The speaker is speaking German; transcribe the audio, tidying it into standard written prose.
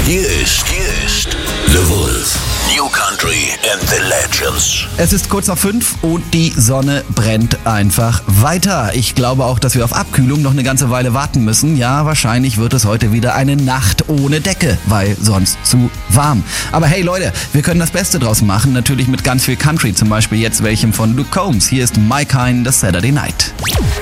Hier ist The Wolf. New Country and the Legends. Es ist kurz nach 5 und die Sonne brennt einfach weiter. Ich glaube auch, dass wir auf Abkühlung noch eine ganze Weile warten müssen. Ja, wahrscheinlich wird es heute wieder eine Nacht ohne Decke, weil sonst zu warm. Aber hey Leute, wir können das Beste draus machen. Natürlich mit ganz viel Country, zum Beispiel jetzt welchem von Luke Combs. Hier ist My Kind, the Saturday Night.